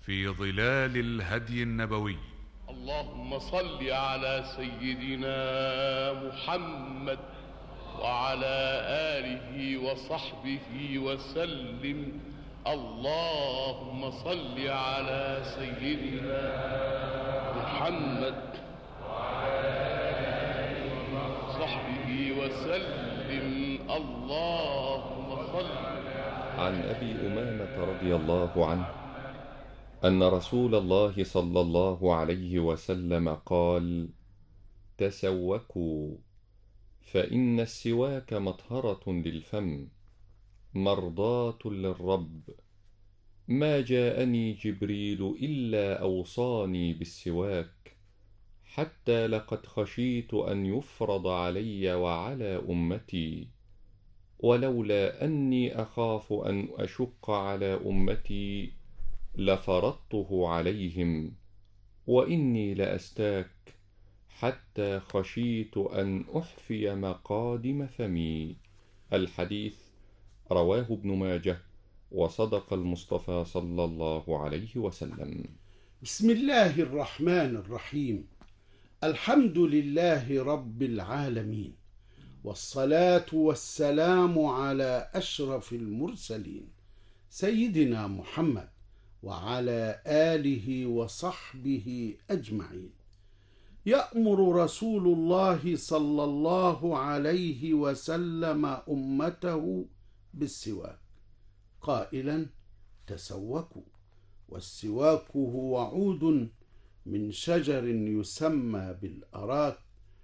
في ظلال الهدي النبوي. اللهم صل على سيدنا محمد وعلى آله وصحبه وسلم. اللهم صل على سيدنا محمد وعلى آله وصحبه وسلم. اللهم صل. عن أبي أمامة رضي الله عنه أن رسول الله صلى الله عليه وسلم قال: تسوكوا، فإن السواك مطهرة للفم مرضاة للرب. ما جاءني جبريل إلا أوصاني بالسواك، حتى لقد خشيت أن يفرض علي وعلى أمتي، ولولا أني أخاف أن أشق على أمتي لفرضته عليهم، وإني لأستاك حتى خشيت أن أحفي مقادم فمي. الحديث رواه ابن ماجه، وصدق المصطفى صلى الله عليه وسلم. بسم الله الرحمن الرحيم. الحمد لله رب العالمين، والصلاة والسلام على أشرف المرسلين سيدنا محمد وعلى آله وصحبه أجمعين. يأمر رسول الله صلى الله عليه وسلم أمته بالسواك قائلا: تسوكوا. والسواك هو عود من شجر يسمى بالأراك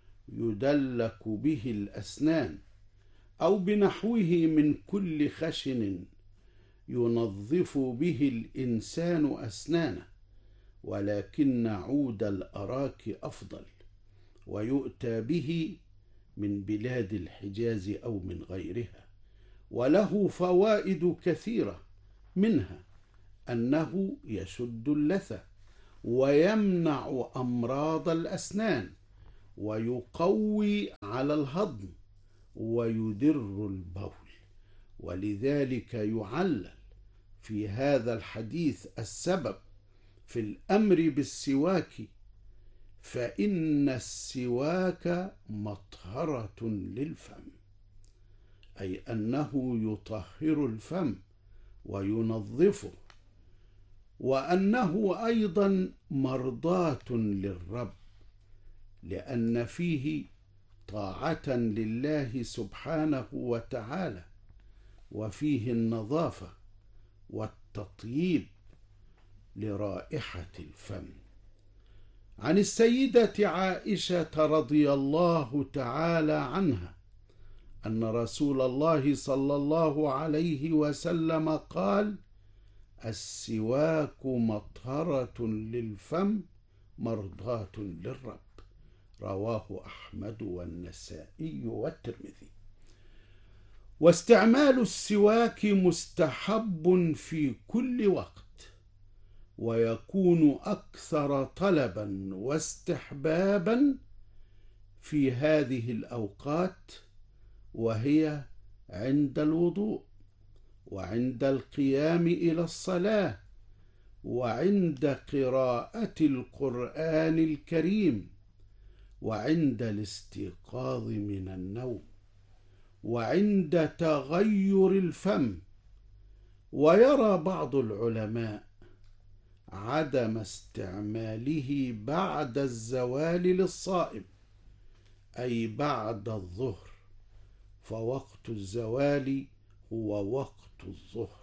يدلك به الأسنان، أو بنحوه من كل خشن ينظف به الإنسان أسنانه، ولكن عود الأراك أفضل، ويؤتى به من بلاد الحجاز أو من غيرها، وله فوائد كثيرة، منها أنه يشد اللثة ويمنع أمراض الأسنان ويقوي على الهضم ويدر البول. ولذلك يعلل في هذا الحديث السبب في الأمر بالسواك، فإن السواك مطهرة للفم، أي أنه يطهر الفم وينظفه، وأنه أيضا مرضاة للرب، لأن فيه طاعة لله سبحانه وتعالى، وفيه النظافة والتطييب لرائحة الفم. عن السيدة عائشة رضي الله تعالى عنها أن رسول الله صلى الله عليه وسلم قال: السواك مطهرة للفم مرضاة للرب. رواه أحمد والنسائي والترمذي. واستعمال السواك مستحب في كل وقت، ويكون أكثر طلبا واستحبابا في هذه الأوقات، وهي عند الوضوء، وعند القيام إلى الصلاة، وعند قراءة القرآن الكريم، وعند الاستيقاظ من النوم، وعند تغير الفم. ويرى بعض العلماء عدم استعماله بعد الزوال للصائم، أي بعد الظهر، فوقت الزوال هو وقت الظهر.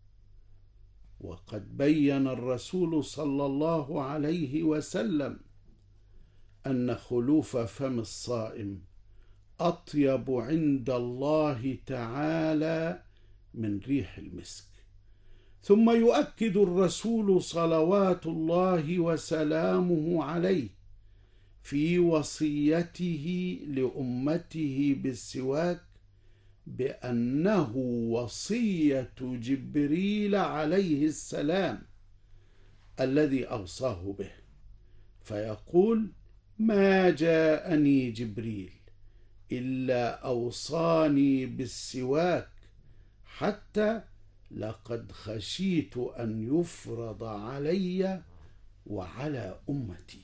وقد بين الرسول صلى الله عليه وسلم أن خلوف فم الصائم أطيب عند الله تعالى من ريح المسك. ثم يؤكد الرسول صلوات الله وسلامه عليه في وصيته لأمته بالسواك بأنه وصية جبريل عليه السلام الذي أوصاه به، فيقول: ما جاءني جبريل إلا أوصاني بالسواك حتى لقد خشيت أن يفرض علي وعلى أمتي.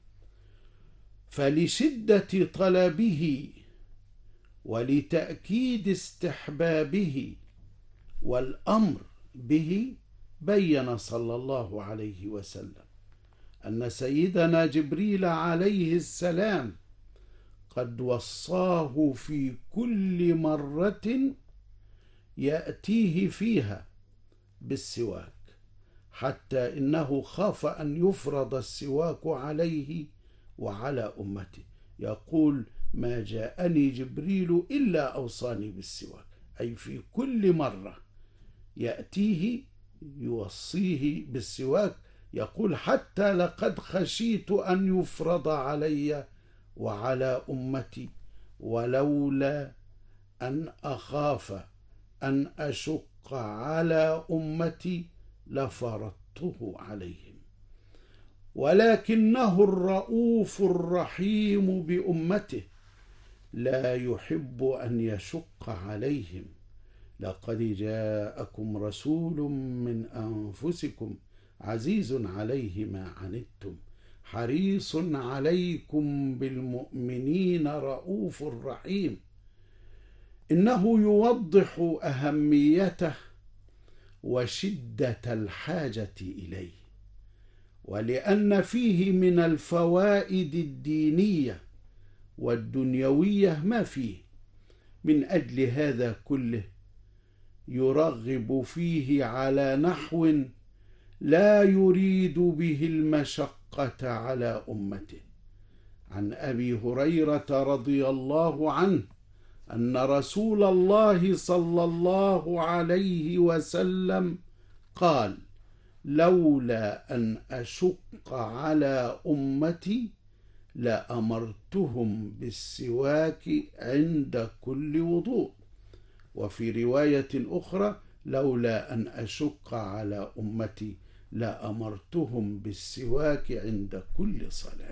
فلشدة طلبه ولتأكيد استحبابه والأمر به، بين صلى الله عليه وسلم أن سيدنا جبريل عليه السلام قد وصاه في كل مرة يأتيه فيها بالسواك، حتى إنه خاف أن يفرض السواك عليه وعلى أمته. يقول: ما جاءني جبريل إلا أوصاني بالسواك، أي في كل مرة يأتيه يوصيه بالسواك. يقول: حتى لقد خشيت أن يفرض علي وعلى أمتي، ولولا أن أخاف أن أشق على أمتي لفرضته عليهم. ولكنه الرؤوف الرحيم بأمته، لا يحب أن يشق عليهم. لقد جاءكم رسول من أنفسكم عزيز عليه ما عنتم حريص عليكم بالمؤمنين رؤوف رحيم. إنه يوضح أهميته وشدة الحاجة إليه، ولأن فيه من الفوائد الدينية والدنيوية ما فيه. من أجل هذا كله يرغب فيه على نحو لا يريد به المشقة على أمته. عن أبي هريرة رضي الله عنه أن رسول الله صلى الله عليه وسلم قال: لولا أن أشق على أمتي لأمرتهم بالسواك عند كل وضوء. وفي رواية أخرى: لولا أن أشق على أمتي لأمرتهم بالسواك عند كل صلاة.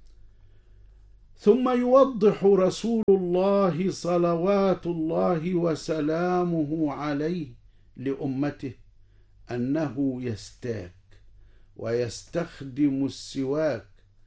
ثم يوضح رسول الله صلوات الله وسلامه عليه لأمته أنه يستاك ويستخدم السواك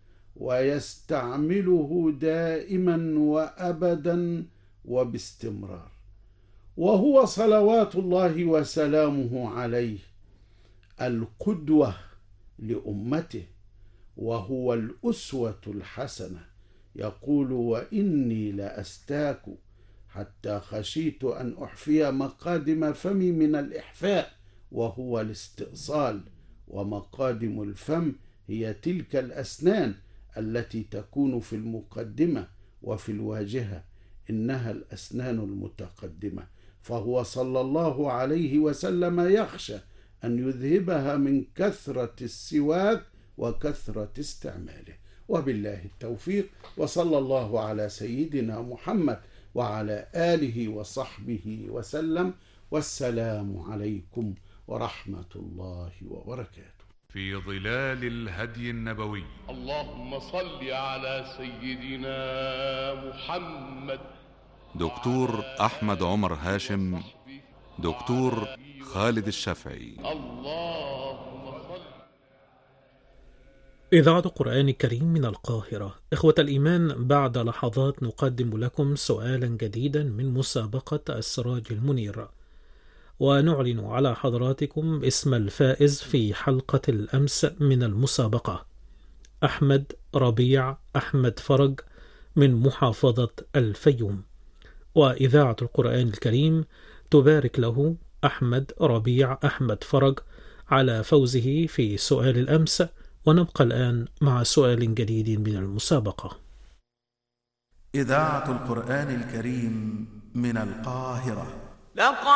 ويستعمله دائما وأبدا وباستمرار، وهو صلوات الله وسلامه عليه القدوة لأمته، وهو الأسوة الحسنة. يقول: وإني لأستاك حتى خشيت أن أحفي مقادم فمي من الإحفاء، وهو الاستئصال. ومقادم الفم هي تلك الأسنان التي تكون في المقدمة وفي الواجهة، إنها الأسنان المتقدمة. فهو صلى الله عليه وسلم يخشى أن يذهبها من كثرة السواك وكثرة استعماله. وبالله التوفيق، وصلى الله على سيدنا محمد وعلى آله وصحبه وسلم. والسلام عليكم ورحمة الله وبركاته. في ظلال الهدي النبوي. اللهم صل على سيدنا محمد. دكتور أحمد عمر هاشم، دكتور خالد الشافعي. اللهم صل. إذاعة القرآن الكريم من القاهرة. إخوة الإيمان، بعد لحظات نقدم لكم سؤالا جديدا من مسابقة السراج المنير، ونعلن على حضراتكم اسم الفائز في حلقة الأمس من المسابقة: أحمد ربيع أحمد فرج من محافظة الفيوم. وإذاعة القرآن الكريم تبارك له أحمد ربيع أحمد فرج على فوزه في سؤال الأمس. ونبقى الآن مع سؤال جديد من المسابقة. إذاعة القرآن الكريم من القاهرة.